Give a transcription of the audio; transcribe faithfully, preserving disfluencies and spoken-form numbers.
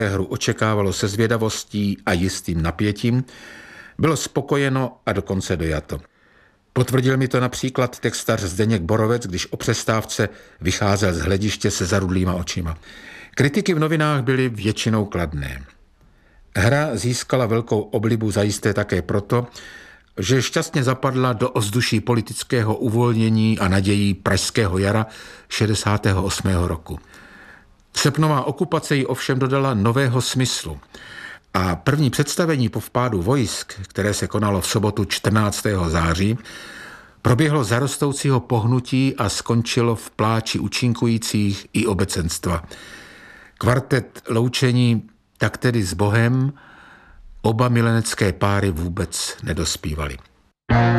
hru očekávalo se zvědavostí a jistým napětím, bylo spokojeno a dokonce dojato. Potvrdil mi to například textař Zdeněk Borovec, když o přestávce vycházel z hlediště se zarudlýma očima. Kritiky v novinách byly většinou kladné. Hra získala velkou oblibu zajisté také proto, že šťastně zapadla do ovzduší politického uvolnění a nadějí pražského jara šedesátého osmého roku. Srpnová okupace ji ovšem dodala nového smyslu a první představení po vpádu vojsk, které se konalo v sobotu čtrnáctého září, proběhlo za rostoucího pohnutí a skončilo v pláči účinkujících i obecenstva. Kvartet loučení tak tedy s Bohem, oba milenecké páry vůbec nedospívaly.